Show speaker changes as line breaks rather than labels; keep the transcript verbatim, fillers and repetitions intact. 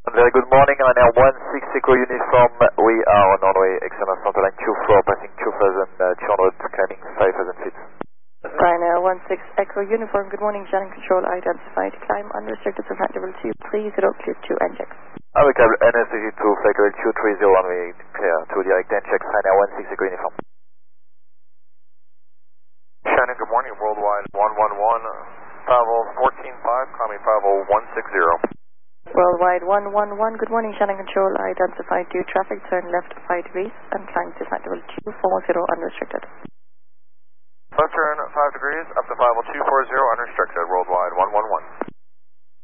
Very good morning, Ryanair one six Echo Uniform. We are on our way, external center line Q four, passing two thousand two hundred, climbing five thousand feet.
Ryanair one six Echo Uniform, good morning, channel control identified, climb unrestricted to flight level two, three zero, clear to inject.
Our cable N S two, flight level two three zero, runway clear to direct inject, Ryanair one six Echo Uniform.
Shannon, good morning, worldwide one one one, Pavel fourteen five, climbing Pavel one six zero.
Worldwide one one one, good morning, channel control identified, due traffic, turn left five degrees and climb to flight level two four zero unrestricted.
Left turn five degrees, up to Pavel two four zero unrestricted, worldwide one one one.